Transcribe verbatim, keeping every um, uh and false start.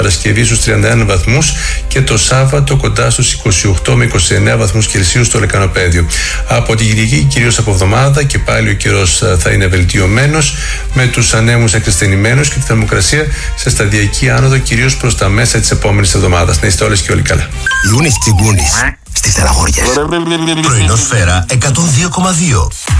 Παρασκευή στους τριάντα ένα βαθμούς και το Σάββατο κοντά στους είκοσι οκτώ με είκοσι εννέα βαθμούς Κελσίου στο Λεκανοπαίδιο. Από την Κυριακή, κυρίως από εβδομάδα, και πάλι ο καιρός θα είναι βελτιωμένος, με τους ανέμους εξασθενημένους και τη θερμοκρασία σε σταδιακή άνοδο, κυρίως προς τα μέσα της επόμενης εβδομάδας. Να είστε όλες και όλοι καλά. Ιούνις Τσιγκούνης στις Στεναγόριες. Πρωινό Σφαίρα εκατόν δύο κόμμα δύο.